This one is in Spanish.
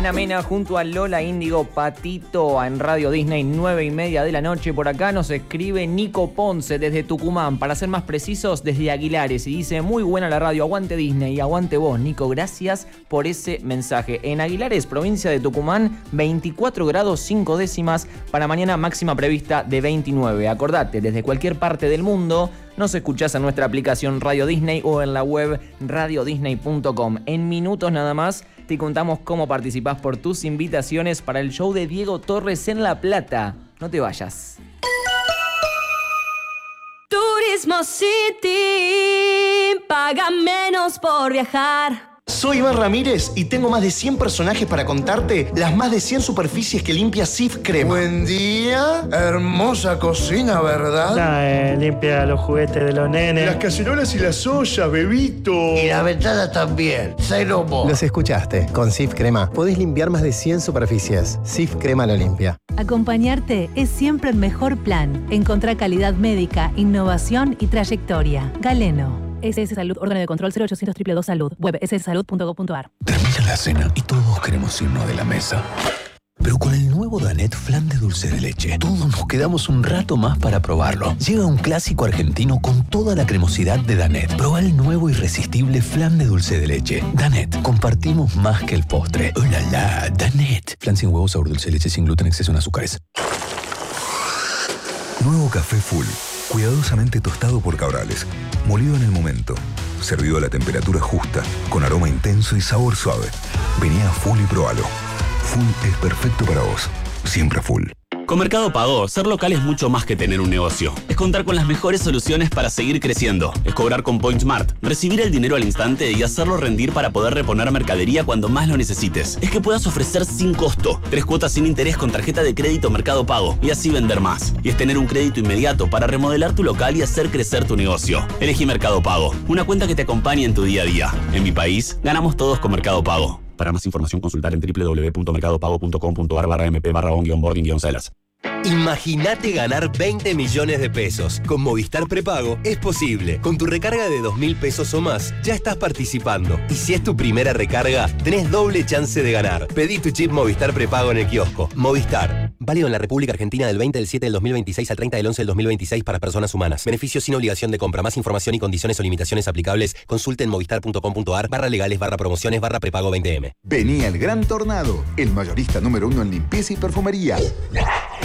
Mena junto a Lola Índigo, Patito en Radio Disney, 9:30 de la noche. Por acá nos escribe Nico Ponce desde Tucumán, para ser más precisos desde Aguilares, y dice: muy buena la radio, aguante Disney y aguante vos, Nico, gracias por ese mensaje. En Aguilares, provincia de Tucumán, 24 grados 5 décimas, para mañana máxima prevista de 29. Acordate, desde cualquier parte del mundo nos escuchás en nuestra aplicación Radio Disney o en la web radiodisney.com. En minutos nada más te contamos cómo participás por tus invitaciones para el show de Diego Torres en La Plata. No te vayas. Turismo City, paga menos por viajar. Soy Iván Ramírez y tengo más de 100 personajes para contarte las más de 100 superficies que limpia Cif Crema. Buen día, hermosa cocina, ¿verdad? Limpia los juguetes de los nenes. Las cacerolas y las ollas, bebito. Y la ventana también, cero mo. Los escuchaste, con Cif Crema podés limpiar más de 100 superficies. Cif Crema lo limpia. Acompañarte es siempre el mejor plan. Encontrá calidad médica, innovación y trayectoria. Galeno. SS Salud, órgano de control 0800 222 Salud. Web sssalud.gov.ar. Termina la cena y todos queremos irnos de la mesa. Pero con el nuevo Danette Flan de dulce de leche, todos nos quedamos un rato más para probarlo. Llega un clásico argentino con toda la cremosidad de Danette. Probá el nuevo irresistible flan de dulce de leche. Danette, compartimos más que el postre. ¡Oh, la, la! Danette. Flan sin huevos, sabor dulce de leche, sin gluten, exceso en azúcares. Nuevo café Full. Cuidadosamente tostado por Cabrales. Molido en el momento. Servido a la temperatura justa. Con aroma intenso y sabor suave. Vení a Full y probalo. Full es perfecto para vos. Siempre Full. Con Mercado Pago, ser local es mucho más que tener un negocio. Es contar con las mejores soluciones para seguir creciendo. Es cobrar con PointSmart, recibir el dinero al instante y hacerlo rendir para poder reponer mercadería cuando más lo necesites. Es que puedas ofrecer sin costo 3 cuotas sin interés con tarjeta de crédito Mercado Pago y así vender más. Y es tener un crédito inmediato para remodelar tu local y hacer crecer tu negocio. Elegí Mercado Pago, una cuenta que te acompañe en tu día a día. En mi país, ganamos todos con Mercado Pago. Para más información, consultar en www.mercadopago.com.ar/mp/onboarding-sellers. Imagínate ganar 20 millones de pesos. Con Movistar Prepago es posible. Con tu recarga de 2.000 pesos o más, ya estás participando. Y si es tu primera recarga, tenés doble chance de ganar. Pedí tu chip Movistar Prepago en el kiosco. Movistar. Válido en la República Argentina del 20 del 7 del 2026 al 30 del 11 del 2026 para personas humanas. Beneficios sin obligación de compra. Más información y condiciones o limitaciones aplicables, consulte en movistar.com.ar/legales/promociones/prepago 20M. Venía el Gran Tornado, el mayorista número 1 en limpieza y perfumería.